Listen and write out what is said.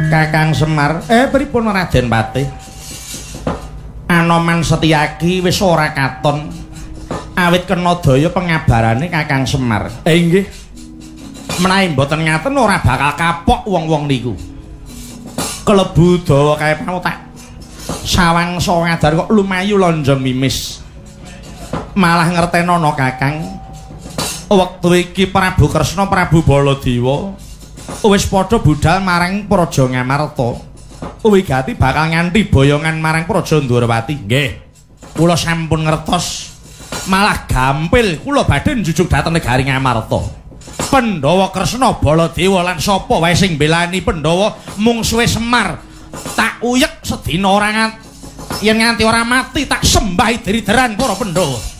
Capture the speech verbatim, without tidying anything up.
Kakang Semar, eh pripun Raden Patih? Anoman Setyaki wis ora katon. Awit kena daya pengabarane Kakang Semar. Eh nggih. Menawi mboten ngaten ora bakal kapok wong-wong niku. Kelebu dawa kae mau tak sawangsa ngadar kok lumayu lonjong mimis. Malah ngertenono Kakang. Wektu iki Prabu Kresna Prabu Baladewa wis padha budal marang Praja Ngamarta. Wigati bakal nganti boyongan marang Praja Ndwarawati. Nggih. Kula sampun ngertos. Malah gampil kula badhe njujug dhateng negari Ngamarta. Pandhawa Kresna Baladewa lan sapa wae sing mbelani Pandhawa mungsuhe Semar tak uyek sedina ora nganti yen nganti ora mati tak sembahi diri-deran para Pandhawa.